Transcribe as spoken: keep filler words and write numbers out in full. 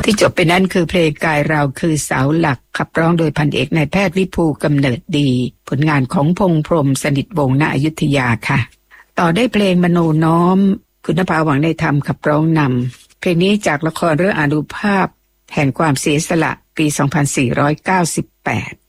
ที่จบไปนั่นคือเพลงกายเราคือเสาหลักขับร้องโดยพันเอกนายแพทย์วิภูกำเนิดดีผลงานของพงษ์พรหมสนิทวงศ์ณอยุธยาค่ะต่อได้เพลงมโนน้อมคุณภาหวังในธรรมขับร้องนำเพลงนี้จากละครเรื่องอานุภาพแห่งความเสียสละปีสองพันสี่ร้อยเก้าสิบแปด